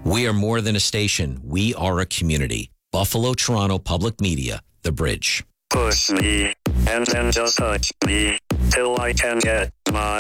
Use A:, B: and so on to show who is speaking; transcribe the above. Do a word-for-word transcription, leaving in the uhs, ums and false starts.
A: We are more than a station. We are a community. Buffalo Toronto Public Media, The Bridge.
B: Push me, and then just touch me, till I can get my